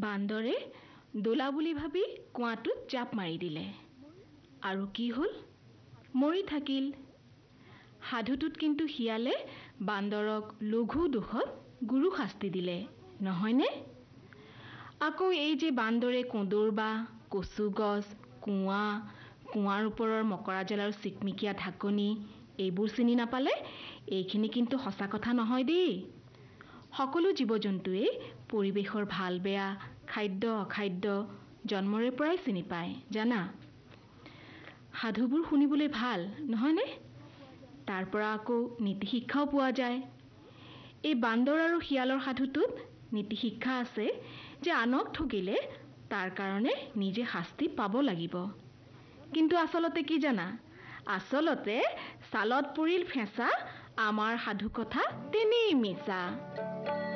বান্দৰে দোলা বুলি ভাবি কুঁৱাটোত জাপ মাৰি দিলে আৰু কি হ'ল মৰি থাকিল সাধুটোত কিন্তু শিয়ালে বান্দৰক লঘু দোষত গুৰু শাস্তি দিলে নহয়নে আকৌ এই যে বান্দৰে কন্দুৰবা কচু গছ কুঁৱাৰ ওপৰৰ মকৰা জাল আৰু চিকমিকিয়া ঢাকনি এইবোৰ চিনি নাপালে এইখিনি কিন্তু সঁচা কথা নহয় দেই সকলো জীৱ-জন্তুৱে পৰিৱেশৰ ভাল বেয়া খাদ্য অখাদ্য জন্মৰে পৰাই চিনি পায় জানা সাধুবোৰ শুনিবলৈ ভাল নহয়নে তাৰ পৰা আকৌ নীতি শিক্ষাও পোৱা যায় এই বান্দৰ আৰু শিয়ালৰ সাধুটোত নীতি শিক্ষা আছে যে আনক ঠগিলে তাৰ কাৰণে নিজে শাস্তি পাব লাগিব কিন্তু আচলতে কি জানা আচলতে চালত পৰিল ফেঁচা আমাৰ সাধু কথা তেনেই মিছা